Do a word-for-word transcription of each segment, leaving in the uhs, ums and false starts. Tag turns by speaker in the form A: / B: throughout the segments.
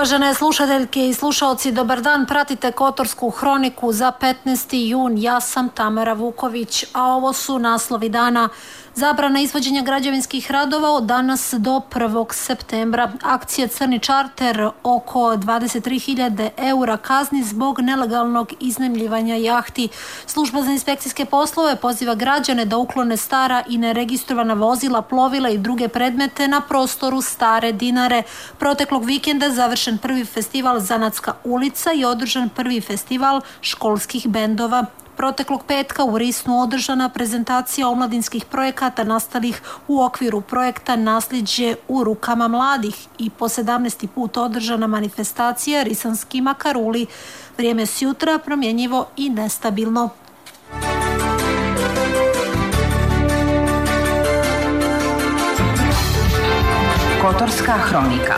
A: Uvažene slušateljke i slušalci, dobar dan. Pratite Kotorsku hroniku za petnaesti jun. Ja sam Tamara Vuković, a ovo su naslovi dana. Zabrana izvođenja građevinskih radova od danas do prvog septembra. Akcija Crni čarter, oko dvadeset tri hiljade eura kazni zbog nelegalnog iznajmljivanja jahti. Služba za inspekcijske poslove poziva građane da uklone stara i neregistrovana vozila, plovila i druge predmete na prostoru Stare Dinare. Proteklog vikenda završen prvi festival Zanatska ulica i održan prvi festival školskih bendova. Proteklog petka u Risnu održana prezentacija omladinskih projekata nastalih u okviru projekta Nasljeđe u rukama mladih i po sedamnaesti put održana manifestacija Risanski makaruli. Vrijeme s jutra promjenjivo i nestabilno.
B: Kotorska hronika.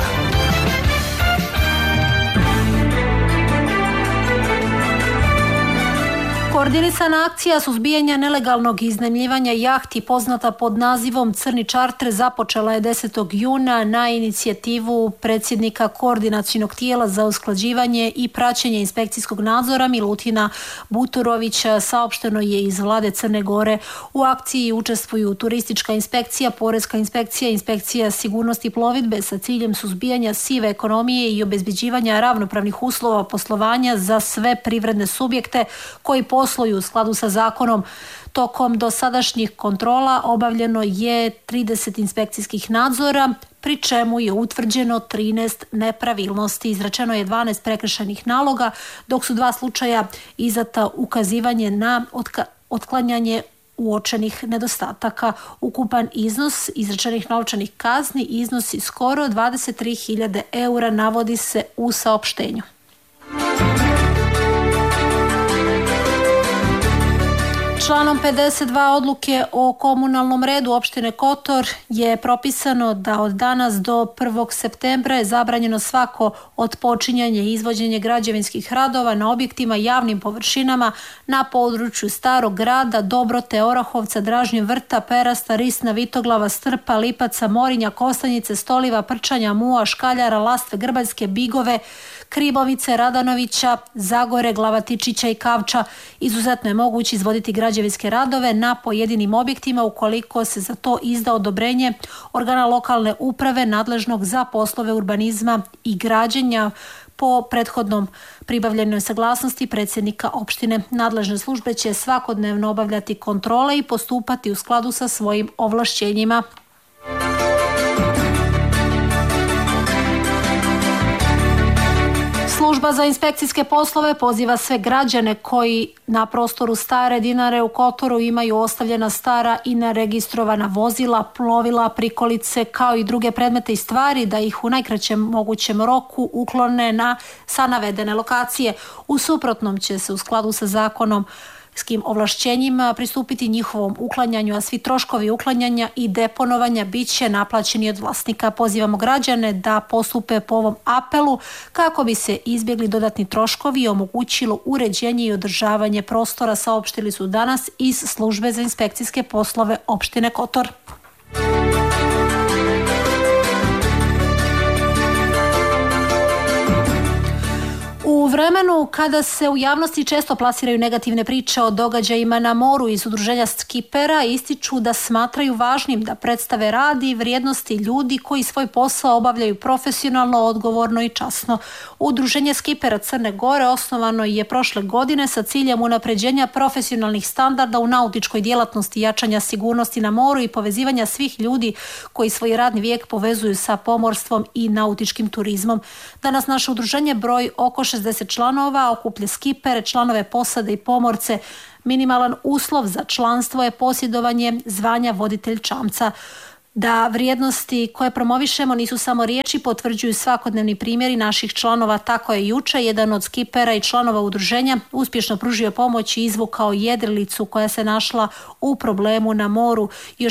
A: Koordinisana akcija suzbijanja nelegalnog iznajmljivanja jahti poznata pod nazivom Crni čarter započela je desetog juna na inicijativu predsjednika koordinacijnog tijela za usklađivanje i praćenje inspekcijskog nadzora Milutina Buturovića. Saopšteno je iz vlade Crne Gore. U akciji učestvuju turistička inspekcija, porezka inspekcija, inspekcija sigurnosti plovidbe sa ciljem suzbijanja sive ekonomije i obezbeđivanja ravnopravnih uslova poslovanja za sve privredne subjekte koji posluju u skladu sa zakonom. Tokom dosadašnjih kontrola obavljeno je trideset inspekcijskih nadzora, pri čemu je utvrđeno trinaest nepravilnosti. Izrečeno je dvanaest prekršajnih naloga, dok su dva slučaja izdata ukazivanje na otka- otklanjanje uočenih nedostataka. Ukupan iznos izrečenih novčanih kazni iznosi skoro dvadeset tri hiljade eura, navodi se u saopštenju. Članom pedeset dva odluke o komunalnom redu opštine Kotor je propisano da od danas do prvog septembra je zabranjeno svako otpočinjanje i izvođenje građevinskih radova na objektima javnim površinama na području Starog grada, Dobrote, Orahovca, Dražnje vrta, Perasta, Risna, Vitoglava, Strpa, Lipaca, Morinja, Kostanjice, Stoliva, Prčanja, Mua, Škaljara, Lastve, Grbaljske, Bigove, Kribovice, Radanovića, Zagore, Glavatičića i Kavča. Izuzetno je moguće izvoditi građevinske radove na pojedinim objektima ukoliko se za to izda odobrenje organa lokalne uprave nadležnog za poslove urbanizma i građenja po prethodnom pribavljenoj saglasnosti predsjednika opštine. Nadležne službe će svakodnevno obavljati kontrole i postupati u skladu sa svojim ovlašćenjima. Služba za inspekcijske poslove poziva sve građane koji na prostoru Stare Dinare u Kotoru imaju ostavljena stara i neregistrovana vozila, plovila, prikolice kao i druge predmete i stvari da ih u najkraćem mogućem roku uklone na sa navedene lokacije. U suprotnom će se u skladu sa zakonom s kim ovlašćenjima pristupiti njihovom uklanjanju, a svi troškovi uklanjanja i deponovanja bit će naplaćeni od vlasnika. Pozivamo građane da postupe po ovom apelu kako bi se izbjegli dodatni troškovi i omogućilo uređenje i održavanje prostora, saopštili su danas iz Službe za inspekcijske poslove opštine Kotor. U vremenu kada se u javnosti često plasiraju negativne priče o događajima na moru, iz udruženja skipera ističu da smatraju važnim da predstave rad i vrijednosti ljudi koji svoj posao obavljaju profesionalno, odgovorno i časno. Udruženje skipera Crne Gore osnovano je prošle godine sa ciljem unapređenja profesionalnih standarda u nautičkoj djelatnosti, jačanja sigurnosti na moru i povezivanja svih ljudi koji svoj radni vijek povezuju sa pomorstvom i nautičkim turizmom. Danas naše udruženje broji oko šezdeset članova, okuplja skipere, članove posade i pomorce. Minimalan uslov za članstvo je posjedovanje zvanja voditelj čamca. Da vrijednosti koje promovišemo nisu samo riječi, potvrđuju svakodnevni primjeri naših članova. Tako je juče jedan od skipera i članova udruženja uspješno pružio pomoć i izvukao jedrilicu koja se našla u problemu na moru. Još